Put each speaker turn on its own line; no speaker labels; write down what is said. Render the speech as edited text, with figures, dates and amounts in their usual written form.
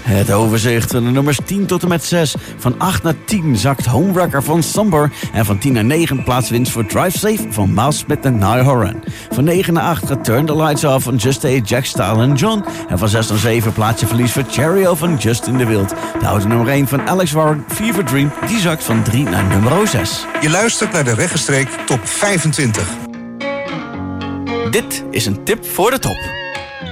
Het overzicht van de nummers 10 tot en met 6. Van 8 naar 10 zakt Homewrecker van Somber. En van 10 naar 9 plaatswinst voor Drive Safe van Miles Smith en Niall Horan. Van 9 naar 8 gaat Turn the Lights Off van Just A, Jack Style en John. En van 6 naar 7 plaats je verlies voor Cherry van Justin de Wild. De oude nummer 1 van Alex Warren, Fever Dream, die zakt van 3 naar nummer 6.
Je luistert naar de Reggestreek Top 25.
Dit is een tip voor de top.